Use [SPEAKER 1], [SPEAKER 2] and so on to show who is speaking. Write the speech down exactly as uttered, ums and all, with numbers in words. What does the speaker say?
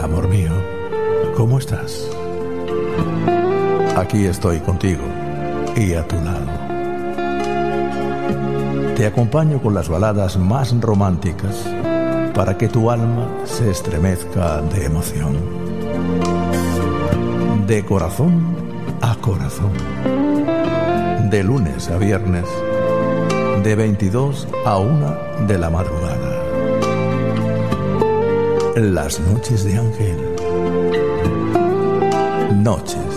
[SPEAKER 1] Amor mío, ¿cómo estás? Aquí estoy contigo y a tu lado. Te acompaño con las baladas más románticas para que tu alma se estremezca de emoción. De corazón a corazón. De lunes a viernes, de veintidós a una de la madrugada. Las noches de Ángel. Noches